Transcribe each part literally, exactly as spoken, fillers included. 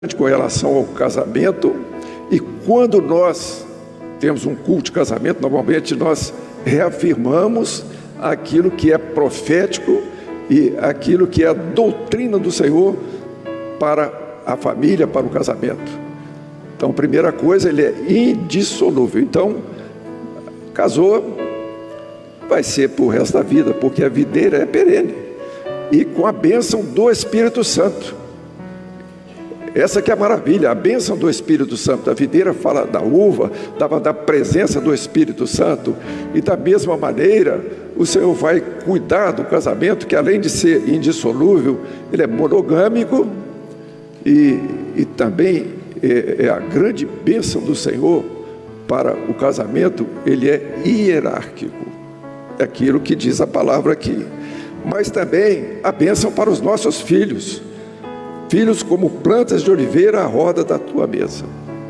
com relação ao casamento. E quando nós temos um culto de casamento, normalmente nós reafirmamos aquilo que é profético e aquilo que é a doutrina do Senhor para a família, para o casamento. Então, a primeira coisa, ele é indissolúvel. Então, casou, vai ser para o resto da vida, porque a videira é perene, e com a bênção do Espírito Santo. Essa que é a maravilha, a bênção do Espírito Santo. A videira fala da uva, da, da presença do Espírito Santo. E da mesma maneira, o Senhor vai cuidar do casamento, que além de ser indissolúvel, ele é monogâmico. E, e também é, é a grande bênção do Senhor para o casamento, ele é hierárquico. É aquilo que diz a palavra aqui. Mas também a bênção para os nossos filhos. Filhos como plantas de oliveira à roda da tua mesa.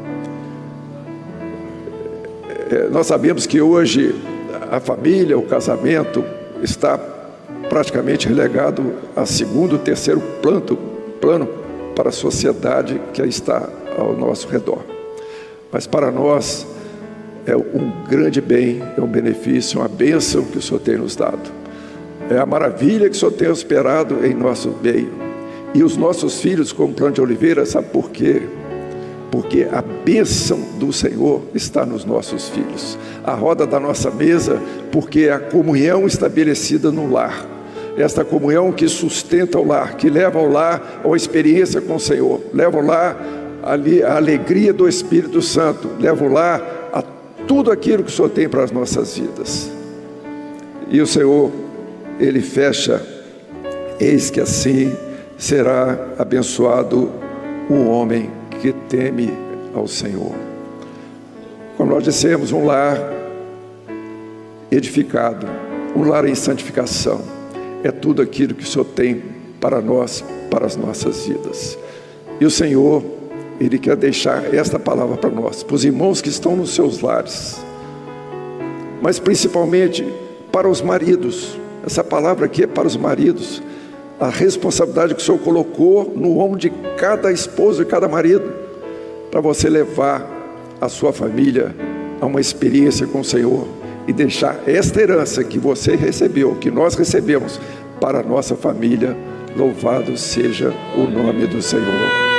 É, nós sabemos que hoje a família, o casamento, está praticamente relegado a segundo, terceiro plano, plano para a sociedade que está ao nosso redor. Mas para nós é um grande bem, é um benefício, uma bênção que o Senhor tem nos dado. É a maravilha que o Senhor tem esperado em nosso meio. E os nossos filhos como planta de oliveira, sabe por quê? Porque a bênção do Senhor está nos nossos filhos. A roda da nossa mesa, porque é a comunhão estabelecida no lar. Esta comunhão que sustenta o lar, que leva ao lar a uma experiência com o Senhor. Leva ao lar ali a alegria do Espírito Santo. Leva ao lar a tudo aquilo que o Senhor tem para as nossas vidas. E o Senhor, Ele fecha, eis que assim será abençoado o homem que teme ao Senhor. Como nós dissemos, um lar edificado, um lar em santificação, é tudo aquilo que o Senhor tem para nós, para as nossas vidas. E o Senhor, Ele quer deixar esta palavra para nós, para os irmãos que estão nos seus lares, mas principalmente para os maridos. Essa palavra aqui é para os maridos. A responsabilidade que o Senhor colocou no ombro de cada esposo e cada marido, para você levar a sua família a uma experiência com o Senhor e deixar esta herança que você recebeu, que nós recebemos, para a nossa família. Louvado seja o nome do Senhor.